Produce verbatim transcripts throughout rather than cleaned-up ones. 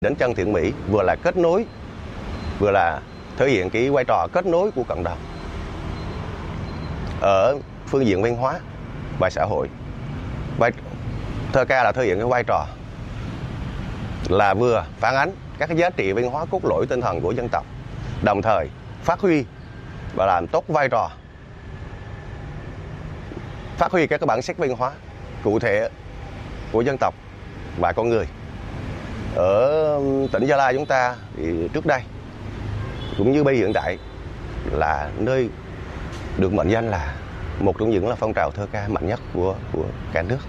Đến chân thiện mỹ vừa là kết nối, vừa là thể hiện cái vai trò kết nối của cộng đồng ở phương diện văn hóa và xã hội. Vai, thơ ca là thể hiện cái vai trò là vừa phản ánh các cái giá trị văn hóa cốt lõi tinh thần của dân tộc, đồng thời phát huy và làm tốt vai trò phát huy các cái bản sắc văn hóa cụ thể của dân tộc và con người. Ở tỉnh Gia Lai chúng ta thì trước đây cũng như bây hiện tại là nơi được mệnh danh là một trong những là phong trào thơ ca mạnh nhất của của cả nước,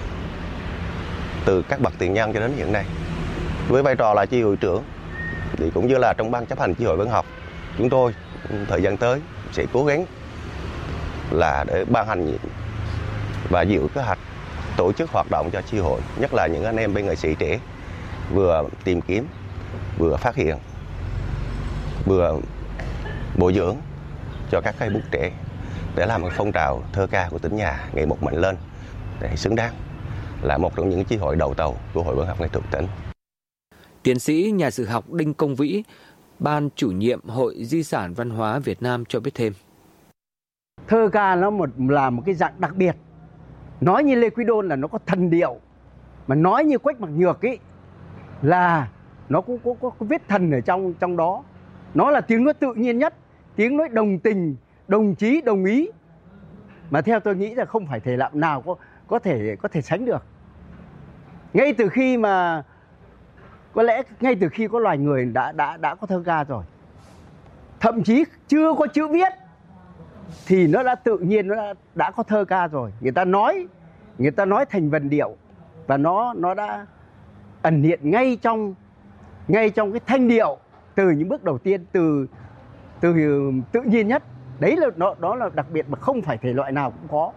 từ các bậc tiền nhân cho đến hiện nay. Với vai trò là chi hội trưởng thì cũng như là trong ban chấp hành chi hội văn học, chúng tôi thời gian tới sẽ cố gắng là để ban hành và dự kế hoạch tổ chức hoạt động cho chi hội, nhất là những anh em bên nghệ sĩ trẻ vừa tìm kiếm, vừa phát hiện, vừa bồi dưỡng cho các cây bút trẻ để làm một phong trào thơ ca của tỉnh nhà ngày một mạnh lên để xứng đáng là một trong những chi hội đầu tàu của Hội Văn học Nghệ thuật tỉnh. Tiến sĩ nhà sử học Đinh Công Vĩ, ban chủ nhiệm Hội Di sản Văn hóa Việt Nam cho biết thêm. Thơ ca nó một là một cái dạng đặc biệt. Nói như Lê Quý Đôn là nó có thần điệu, mà nói như Quách Mặc Nhược ấy là nó cũng có, có, có viết thần ở trong trong đó. Nó là tiếng nói tự nhiên nhất, tiếng nói đồng tình, đồng chí, đồng ý. Mà theo tôi nghĩ là không phải thể làm nào có có thể có thể sánh được. Ngay từ khi mà có lẽ ngay từ khi có loài người đã đã đã có thơ ca rồi. Thậm chí chưa có chữ viết thì nó đã tự nhiên nó đã, đã có thơ ca rồi. Người ta nói, người ta nói thành vần điệu và nó nó đã ẩn hiện ngay trong ngay trong cái thanh điệu từ những bước đầu tiên, từ từ tự nhiên nhất. Đấy là nó đó là đặc biệt mà không phải thể loại nào cũng có.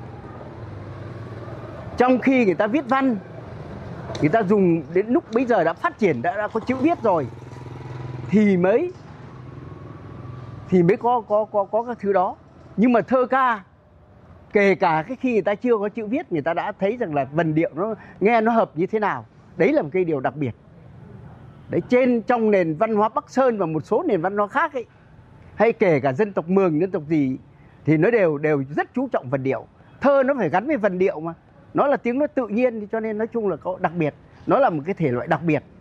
Trong khi người ta viết văn, người ta dùng đến lúc bây giờ đã phát triển, đã, đã có chữ viết rồi thì mới thì mới có có có có các thứ đó. Nhưng mà thơ ca, kể cả cái khi người ta chưa có chữ viết, người ta đã thấy rằng là vần điệu nó nghe nó hợp như thế nào. Đấy là một cái điều đặc biệt. Đấy, trên trong nền văn hóa Bắc Sơn và một số nền văn hóa khác ấy, hay kể cả dân tộc Mường, dân tộc gì thì nó đều đều rất chú trọng vần điệu. Thơ nó phải gắn với vần điệu mà. Nó là tiếng nói tự nhiên, cho nên nói chung là có đặc biệt. Nó là một cái thể loại đặc biệt.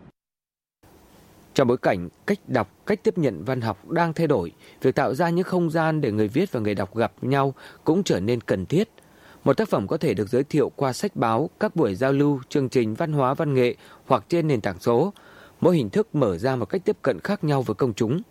Trong bối cảnh cách đọc, cách tiếp nhận văn học đang thay đổi, việc tạo ra những không gian để người viết và người đọc gặp nhau cũng trở nên cần thiết. Một tác phẩm có thể được giới thiệu qua sách báo, các buổi giao lưu, chương trình văn hóa văn nghệ hoặc trên nền tảng số. Mỗi hình thức mở ra một cách tiếp cận khác nhau với công chúng.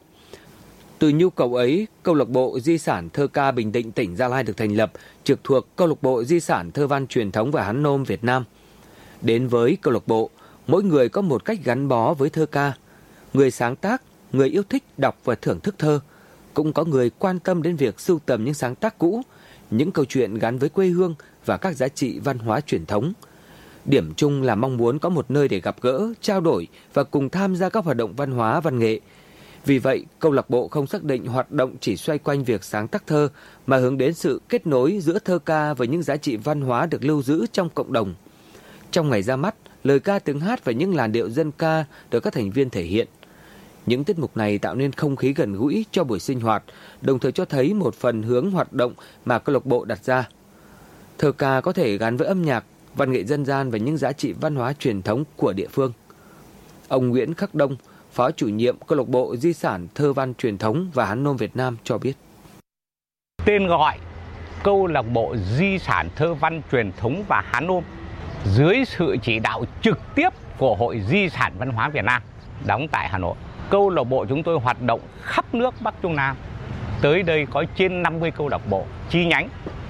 Từ nhu cầu ấy, Câu lạc bộ Di sản Thơ ca Bình Định tỉnh Gia Lai được thành lập, trực thuộc Câu lạc bộ Di sản Thơ văn Truyền thống và Hán nôm Việt Nam. Đến với câu lạc bộ, mỗi người có một cách gắn bó với thơ ca. Người sáng tác, người yêu thích đọc và thưởng thức thơ. Cũng có người quan tâm đến việc sưu tầm những sáng tác cũ, những câu chuyện gắn với quê hương và các giá trị văn hóa truyền thống. Điểm chung là mong muốn có một nơi để gặp gỡ, trao đổi và cùng tham gia các hoạt động văn hóa, văn nghệ. Vì vậy, câu lạc bộ không xác định hoạt động chỉ xoay quanh việc sáng tác thơ, mà hướng đến sự kết nối giữa thơ ca với những giá trị văn hóa được lưu giữ trong cộng đồng. Trong ngày ra mắt, lời ca tiếng hát và những làn điệu dân ca được các thành viên thể hiện. Những tiết mục này tạo nên không khí gần gũi cho buổi sinh hoạt, đồng thời cho thấy một phần hướng hoạt động mà câu lạc bộ đặt ra. Thơ ca có thể gắn với âm nhạc, văn nghệ dân gian và những giá trị văn hóa truyền thống của địa phương. Ông Nguyễn Khắc Đông, Phó chủ nhiệm Câu lạc bộ Di sản Thơ văn Truyền thống và Hán nôm Việt Nam cho biết. Tên gọi Câu lạc bộ Di sản Thơ văn Truyền thống và Hán nôm dưới sự chỉ đạo trực tiếp của Hội Di sản Văn hóa Việt Nam đóng tại Hà Nội. Câu lạc bộ chúng tôi hoạt động khắp nước Bắc Trung Nam. Tới đây có trên năm mươi câu lạc bộ chi nhánh.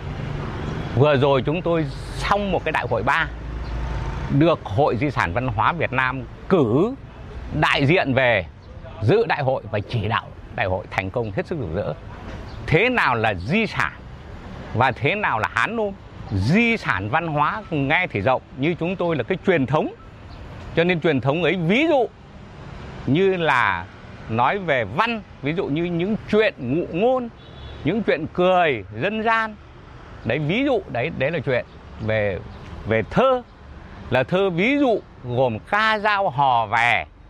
Vừa rồi chúng tôi xong một cái đại hội ba, được Hội Di sản Văn hóa Việt Nam cử đại diện về dự đại hội và chỉ đạo đại hội thành công hết sức rực rỡ. Thế nào là di sản và thế nào là Hán nôm? Di sản văn hóa nghe thì rộng, như chúng tôi là cái truyền thống. Cho nên truyền thống ấy ví dụ như là nói về văn, ví dụ như những chuyện ngụ ngôn, những chuyện cười dân gian. Đấy ví dụ đấy đấy là chuyện về về thơ. Là thơ ví dụ gồm ca dao hò vè,